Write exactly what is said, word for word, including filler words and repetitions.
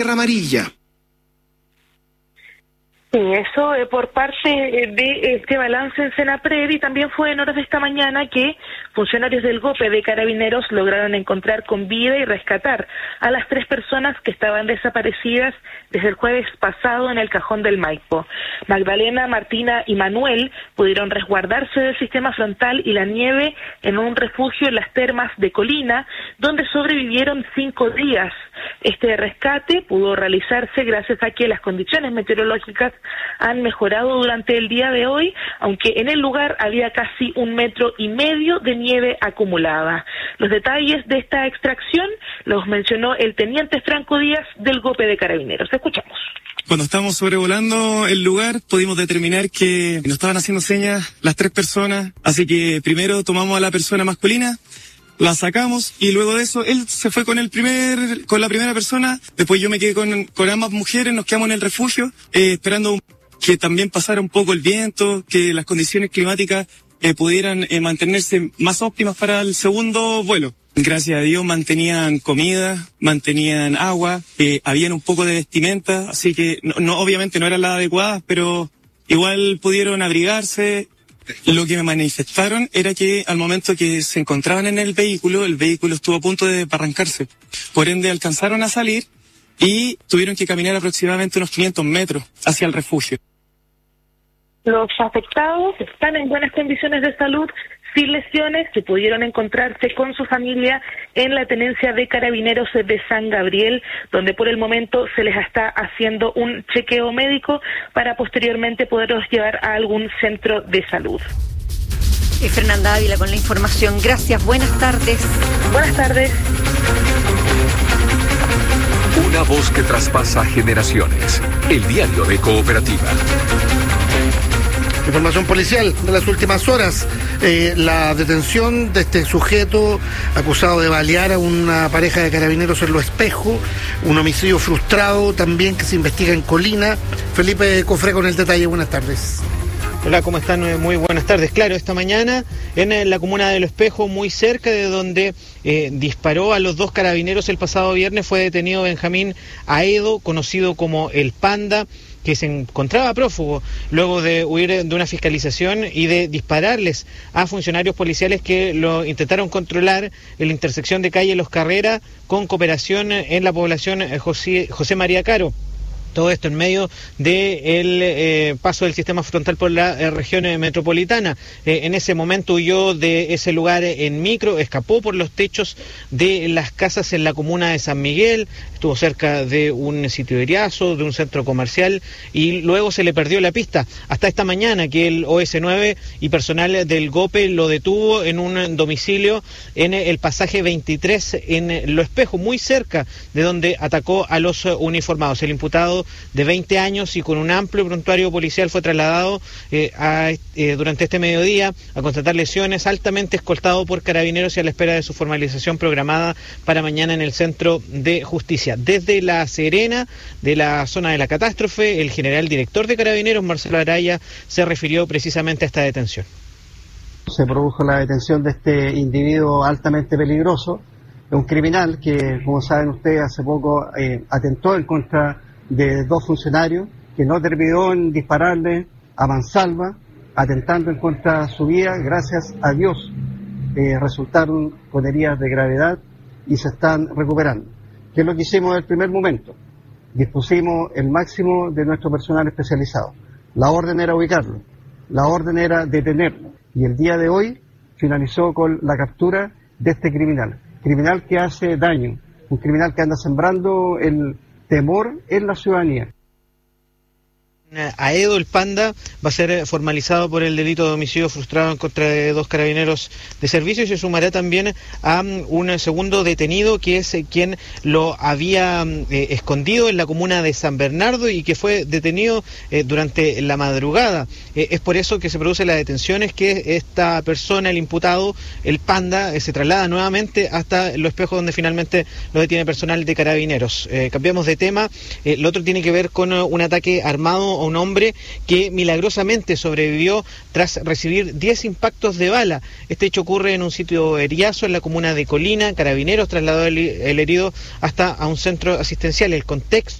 barra amarilla. Sí, eso eh, por parte de este balance en Senapred, y también fue en horas de esta mañana que funcionarios del GOPE de Carabineros lograron encontrar con vida y rescatar a las tres personas que estaban desaparecidas desde el jueves pasado en el Cajón del Maipo. Magdalena, Martina y Manuel pudieron resguardarse del sistema frontal y la nieve en un refugio en las termas de Colina, donde sobrevivieron cinco días. Este rescate pudo realizarse gracias a que las condiciones meteorológicas han mejorado durante el día de hoy, aunque en el lugar había casi un metro y medio de nieve acumulada. Los detalles de esta extracción los mencionó el teniente Franco Díaz del GOPE de Carabineros. Escuchamos. Cuando estábamos sobrevolando el lugar, pudimos determinar que nos estaban haciendo señas las tres personas, así que primero tomamos a la persona masculina, la sacamos y luego de eso él se fue con el primer, con la primera persona, después yo me quedé con, con ambas mujeres, nos quedamos en el refugio, eh, esperando que también pasara un poco el viento, que las condiciones climáticas eh, pudieran eh, mantenerse más óptimas para el segundo vuelo. Gracias a Dios mantenían comida, mantenían agua, eh, habían un poco de vestimenta, así que no, no obviamente no eran las adecuadas, pero igual pudieron abrigarse. Lo que me manifestaron era que al momento que se encontraban en el vehículo, el vehículo estuvo a punto de arrancarse. Por ende alcanzaron a salir y tuvieron que caminar aproximadamente unos quinientos metros hacia el refugio. Los afectados están en buenas condiciones de salud, sin lesiones, que pudieron encontrarse con su familia en la tenencia de Carabineros de San Gabriel, donde por el momento se les está haciendo un chequeo médico para posteriormente poderlos llevar a algún centro de salud. Y Fernanda Ávila con la información. Gracias, buenas tardes. Buenas tardes. Una voz que traspasa generaciones. El diario de Cooperativa. Información policial de las últimas horas. Eh, la detención de este sujeto acusado de balear a una pareja de carabineros en Lo Espejo, un homicidio frustrado también que se investiga en Colina. Felipe Cofré con el detalle. Buenas tardes. Hola, ¿cómo están? Muy buenas tardes. Claro, esta mañana en la comuna de Lo Espejo, muy cerca de donde eh, disparó a los dos carabineros el pasado viernes, fue detenido Benjamín Aedo, conocido como El Panda, que se encontraba prófugo luego de huir de una fiscalización y de dispararles a funcionarios policiales que lo intentaron controlar en la intersección de calle Los Carreras con Cooperación en la población José, José María Caro. Todo esto en medio del eh, paso del sistema frontal por la eh, región eh, metropolitana. Eh, en ese momento huyó de ese lugar en micro, escapó por los techos de las casas en la comuna de San Miguel, estuvo cerca de un sitio de Iriazo, de un centro comercial, y luego se le perdió la pista. Hasta esta mañana que el O S nueve y personal del GOPE lo detuvo en un domicilio en el pasaje veintitrés en Lo Espejo, muy cerca de donde atacó a los uniformados. El imputado, de veinte años y con un amplio prontuario policial, fue trasladado eh, a, eh, durante este mediodía a constatar lesiones, altamente escoltado por carabineros y a la espera de su formalización programada para mañana en el Centro de Justicia. Desde La Serena, de la zona de la catástrofe, el general director de Carabineros, Marcelo Araya, se refirió precisamente a esta detención. Se produjo la detención de este individuo altamente peligroso, un criminal que, como saben ustedes, hace poco eh, atentó en contra de dos funcionarios, que no terminó en dispararle a mansalva, atentando en contra de su vida. Gracias a Dios eh, resultaron con heridas de gravedad y se están recuperando. ¿Qué es lo que hicimos en el primer momento? Dispusimos el máximo de nuestro personal especializado. La orden era ubicarlo, la orden era detenerlo, y el día de hoy finalizó con la captura de este criminal, criminal que hace daño, un criminal que anda sembrando el temor en la ciudadanía. Aedo, el Panda, va a ser formalizado por el delito de homicidio frustrado en contra de dos carabineros de servicio y se sumará también a un segundo detenido que es quien lo había eh, escondido en la comuna de San Bernardo y que fue detenido eh, durante la madrugada. Eh, es por eso que se produce la detención, es que esta persona, el imputado, el Panda, eh, se traslada nuevamente hasta Lo Espejo, donde finalmente lo detiene personal de carabineros. Eh, cambiamos de tema. Eh, lo otro tiene que ver con uh, un ataque armado a un hombre que milagrosamente sobrevivió tras recibir diez impactos de bala. Este hecho ocurre en un sitio Eriazo, en la comuna de Colina. Carabineros trasladó el, el herido hasta a un centro asistencial. El contexto